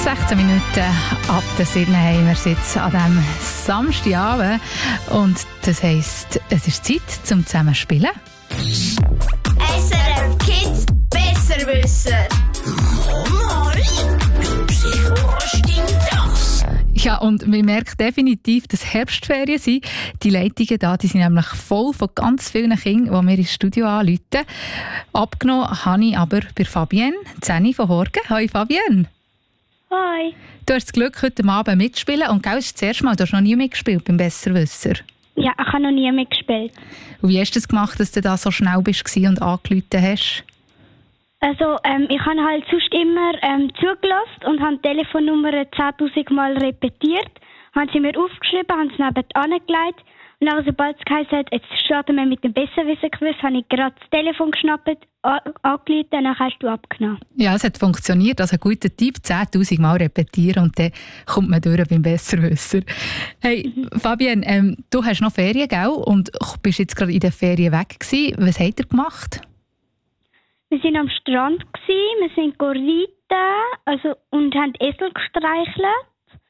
16 Minuten ab der 7 haben wir es jetzt an diesem Samstagabend. Und das heisst, es ist Zeit zum Zusammenspielen. SRF Kids Besserwisser. Mami, sicher stimmt das. Ja, und man merkt definitiv, dass Herbstferien sind. Die Leitungen da, die sind nämlich voll von ganz vielen Kindern, die mir ins Studio anrufen. Abgenommen habe ich aber bei Fabienne, 10 von Horgen. Hi Fabienne. Hi. Du hast das Glück, heute Abend mitzuspielen. Und gell, ist das erste Mal, du hast noch nie mitgespielt beim Besserwisser. Ja, ich habe noch nie mitgespielt. Und wie hast du es gemacht, dass du da so schnell bist und angerufen hast? Also, ich habe halt sonst immer zugelassen und habe die Telefonnummer 10'000 Mal repetiert. Haben sie mir aufgeschrieben, haben sie nebenan gelegt. Und dann, sobald es geheißen hat, jetzt starten wir mit dem Besserwisser-Quiz, habe ich gerade das Telefon geschnappt, angerufen und dann hast du abgenommen. Ja, es hat funktioniert. Also ein guter Tipp, 10'000 Mal repetieren und dann kommt man durch beim Besserwisser. Hey, Fabienne, du hast noch Ferien, gell? Und bist jetzt gerade in den Ferien weg gewesen. Was habt ihr gemacht? Wir waren am Strand, wir sind reiten und haben Esel gestreichelt.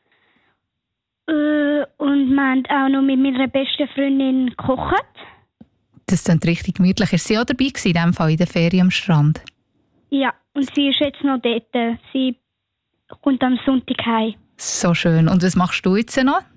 Und wir haben auch noch mit meiner besten Freundin gekocht. Das klingt richtig gemütlich. Ist sie auch dabei gewesen, in diesem Fall in der Ferien am Strand? Ja, und sie ist jetzt noch dort. Sie kommt am Sonntag heim. So schön. Und was machst du jetzt noch?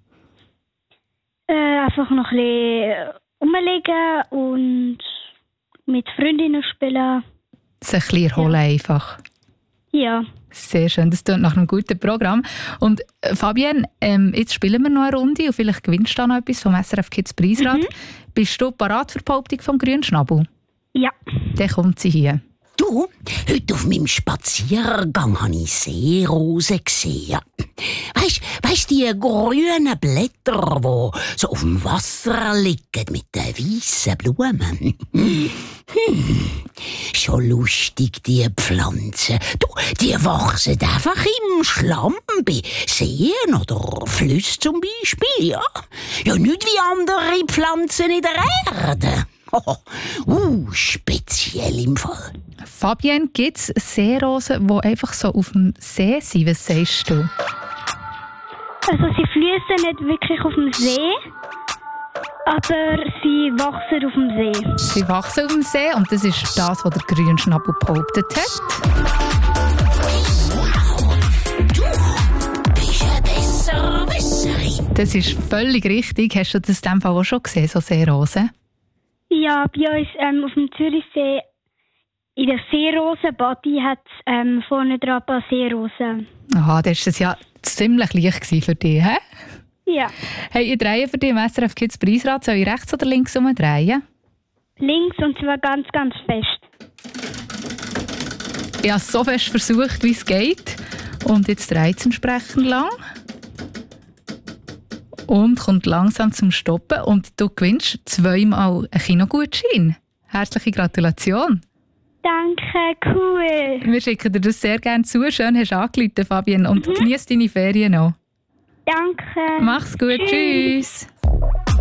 Einfach noch ein bisschen rumliegen und mit Freundinnen spielen. Sich ein bisschen erholen einfach. Ja. Sehr schön, das klingt nach einem guten Programm. Und Fabienne, jetzt spielen wir noch eine Runde und vielleicht gewinnst du da noch etwas vom SRF Kids Preisrad. Bist du parat für die Behauptung vom Grünschnabel? Ja. Dann kommt sie hier. Du, heute auf meinem Spaziergang habe ich Seerosen gesehen. Weisst die grünen Blätter, die so auf dem Wasser liegen mit den weißen Blumen? Schon lustig, die Pflanzen. Du, die wachsen einfach im Schlamm bei Seen oder Flüssen zum Beispiel. Ja, nicht wie andere Pflanzen in der Erde. Speziell im Fall. Fabienne, gibt es Seerosen, die einfach so auf dem See sind? Was sagst du? Also sie fließen nicht wirklich auf dem See, aber sie wachsen auf dem See. Sie wachsen auf dem See und das ist das, was der Grünschnabel behauptet hat. Du bist ein Besserwisserin. Das ist völlig richtig. Hast du das in diesem Fall auch schon gesehen, so Seerosen? Ja, bei uns auf dem Zürichsee in der Seerosenbody hat es vorne dran ein paar Seerosen. Aha, das war es ja ziemlich leicht für dich, hä? Ja. Hey, ich drehe für dich im SRF Kids Preisrad. Soll ich rechts oder links umdrehen? Links und zwar ganz, ganz fest. Ich habe es so fest versucht, wie es geht. Und jetzt dreht es entsprechend lang. Und kommt langsam zum Stoppen. Und du gewinnst 2-mal einen Kinogutschein. Herzliche Gratulation. Danke, cool. Wir schicken dir das sehr gerne zu. Schön hast du angerufen, Fabienne. Und genieß deine Ferien noch. Danke. Mach's gut. Tschüss.